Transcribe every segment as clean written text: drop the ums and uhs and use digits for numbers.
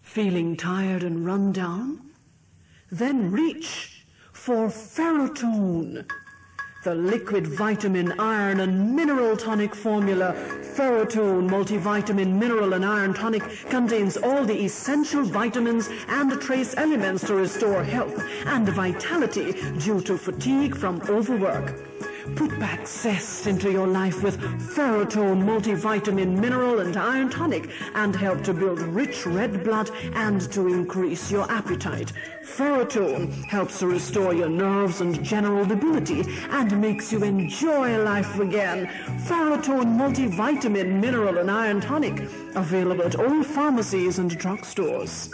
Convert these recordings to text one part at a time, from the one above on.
Feeling tired and run down? Then reach for Ferrotone, the liquid vitamin, iron, and mineral tonic formula. Ferrotone multivitamin, mineral, and iron tonic contains all the essential vitamins and trace elements to restore health and vitality due to fatigue from overwork. Put back zest into your life with Ferrotone multivitamin, mineral, and iron tonic, and help to build rich red blood and to increase your appetite. Ferrotone helps to restore your nerves and general debility and makes you enjoy life again. Ferrotone multivitamin, mineral, and iron tonic, available at all pharmacies and drugstores.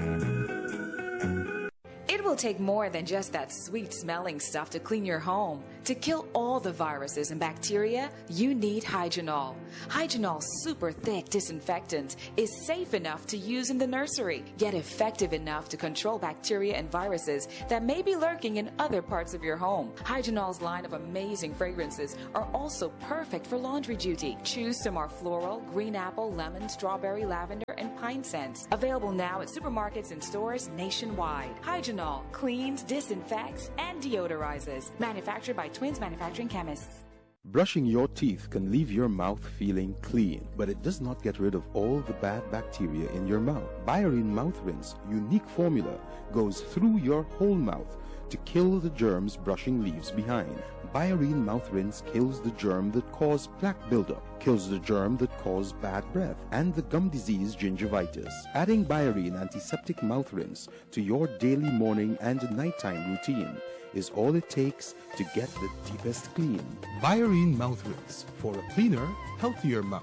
It will take more than just that sweet-smelling stuff to clean your home. To kill all the viruses and bacteria, you need Hygenol. Hygenol's super thick disinfectant is safe enough to use in the nursery, yet effective enough to control bacteria and viruses that may be lurking in other parts of your home. Hygenol's line of amazing fragrances are also perfect for laundry duty. Choose from our floral, green apple, lemon, strawberry, lavender, and pine scents. Available now at supermarkets and stores nationwide. Hygenol cleans, disinfects, and deodorizes. Manufactured by Twins Manufacturing Chemists. Brushing your teeth can leave your mouth feeling clean, but it does not get rid of all the bad bacteria in your mouth. Biorine Mouth Rinse unique formula goes through your whole mouth to kill the germs brushing leaves behind. Biorine Mouth Rinse kills the germ that cause plaque buildup, kills the germ that cause bad breath, and the gum disease gingivitis. Adding Biorine Antiseptic Mouth Rinse to your daily morning and nighttime routine is all it takes to get the deepest clean. Biorine Mouth Rinse for a cleaner, healthier mouth.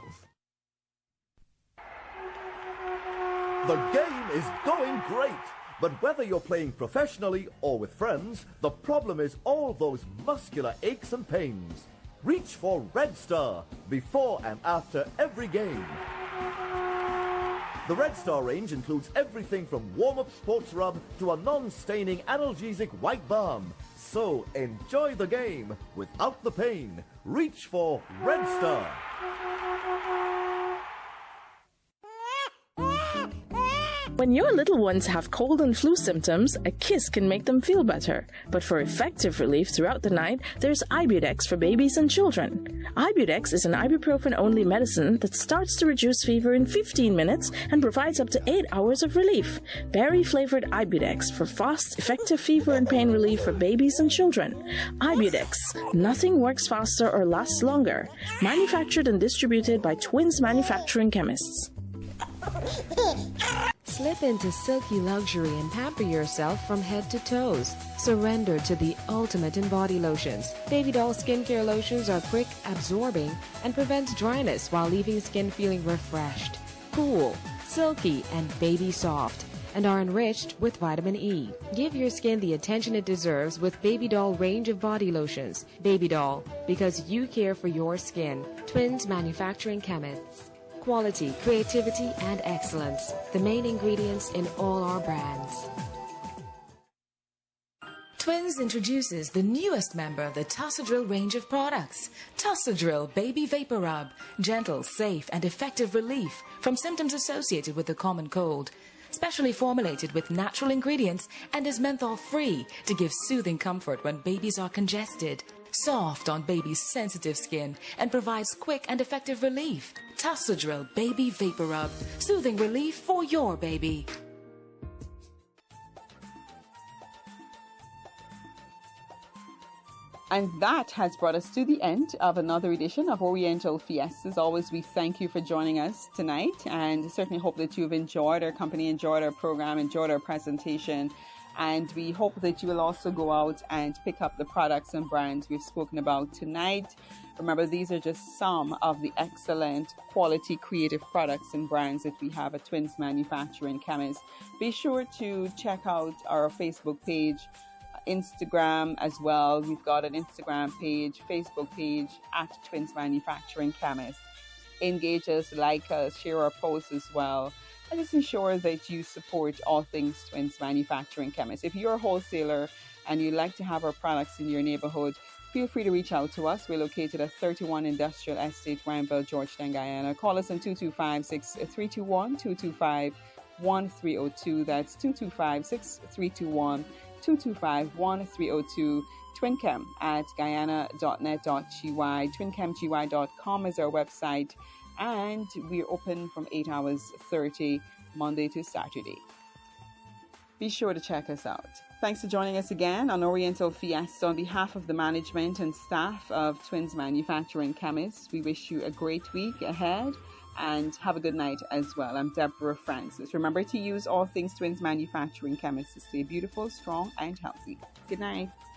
The game is going great, but whether you're playing professionally or with friends, the problem is all those muscular aches and pains. Reach for Red Star before and after every game. The Red Star range includes everything from warm-up sports rub to a non-staining analgesic white balm. So enjoy the game without the pain. Reach for Red Star. When your little ones have cold and flu symptoms, a kiss can make them feel better. But for effective relief throughout the night, there's Ibudex for babies and children. Ibudex is an ibuprofen-only medicine that starts to reduce fever in 15 minutes and provides up to 8 hours of relief. Berry-flavored Ibudex for fast, effective fever and pain relief for babies and children. Ibudex. Nothing works faster or lasts longer. Manufactured and distributed by Twins Manufacturing Chemists. Slip into silky luxury and pamper yourself from head to toes. Surrender to the ultimate in body lotions. Baby Doll skincare lotions are quick, absorbing, and prevents dryness while leaving skin feeling refreshed, cool, silky, and baby soft, and are enriched with vitamin E. Give your skin the attention it deserves with Baby Doll range of body lotions. Baby Doll, because you care for your skin. Twins Manufacturing Chemists. Quality, creativity, and excellence, the main ingredients in all our brands. Twins introduces the newest member of the Tossadrill range of products. Tossadrill Baby Vapor Rub. Gentle, safe, and effective relief from symptoms associated with the common cold. Specially formulated with natural ingredients and is menthol-free to give soothing comfort when babies are congested. Soft on baby's sensitive skin and provides quick and effective relief. Tossadrill Baby Vapor Rub. Soothing relief for your baby. And that has brought us to the end of another edition of Oriental Fiesta. As always, we thank you for joining us tonight, and certainly hope that you've enjoyed our company, enjoyed our program, enjoyed our presentation. And we hope that you will also go out and pick up the products and brands we've spoken about tonight. Remember, these are just some of the excellent quality creative products and brands that we have at Twins Manufacturing Chemists. Be sure to check out our Facebook page, Instagram as well. We've got an Instagram page, Facebook page at Twins Manufacturing Chemists. Engage us, like us, share our posts as well. And just ensure that you support all things Twins Manufacturing Chemists. If you're a wholesaler and you'd like to have our products in your neighborhood, feel free to reach out to us. We're located at 31 Industrial Estate, Granville, Georgetown, Guyana. Call us on 225-6321, 1302. That's 225-6321, 225-1302. TwinChem at guyana.net.gy. TwinChemGY.com is our website, and we're open from 8 hours 30 Monday to Saturday. Be sure to check us out. Thanks for joining us again on Oriental Fiesta. On behalf of the management and staff of Twins Manufacturing Chemists, we wish you a great week ahead and have a good night as well. I'm Deborah Francis. Remember to use all things Twins Manufacturing Chemists to stay beautiful, strong, and healthy. Good night.